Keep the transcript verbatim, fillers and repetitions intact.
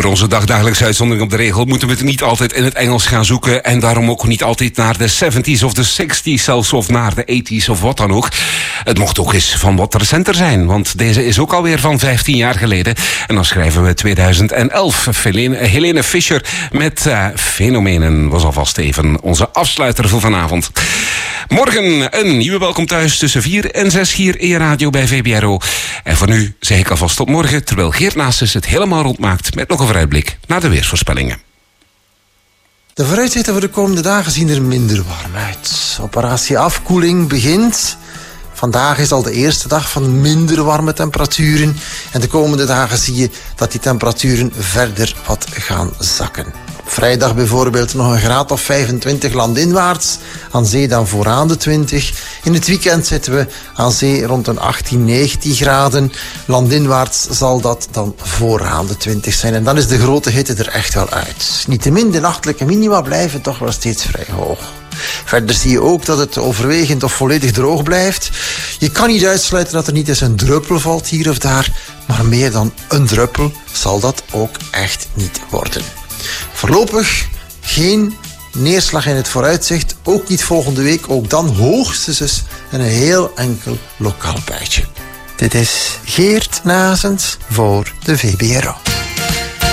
Voor onze dagdagelijkse uitzondering op de regel moeten we het niet altijd in het Engels gaan zoeken. En daarom ook niet altijd naar de zeventies of de zestig's zelfs of naar de tachtig's of wat dan ook. Het mocht ook eens van wat recenter zijn, want deze is ook alweer van vijftien jaar geleden. En dan schrijven we tweeduizend elf. Helene, Helene Fischer met uh, Fenomenen was alvast even onze afsluiter voor vanavond. Morgen een nieuwe welkom thuis tussen vier en zes hier in je radio bij V B R O. En voor nu zeg ik alvast tot morgen, terwijl Geert Naastes het helemaal rondmaakt met nog een vooruitblik naar de weersvoorspellingen. De vooruitzichten voor de komende dagen zien er minder warm uit. Operatie afkoeling begint. Vandaag is al de eerste dag van minder warme temperaturen. En de komende dagen zie je dat die temperaturen verder wat gaan zakken. Op vrijdag bijvoorbeeld nog een graad of vijfentwintig landinwaarts. Aan zee dan vooraan de twintig. In het weekend zitten we aan zee rond een achttien, negentien graden. Landinwaarts zal dat dan vooraan de twintig zijn. En dan is de grote hitte er echt wel uit. Niettemin, de nachtelijke minima blijven toch wel steeds vrij hoog. Verder zie je ook dat het overwegend of volledig droog blijft. Je kan niet uitsluiten dat er niet eens een druppel valt hier of daar, maar meer dan een druppel zal dat ook echt niet worden. Voorlopig geen neerslag in het vooruitzicht, ook niet volgende week, ook dan hoogstens eens een heel enkel lokaal buitje. Dit is Geert Naasens voor de V B R O.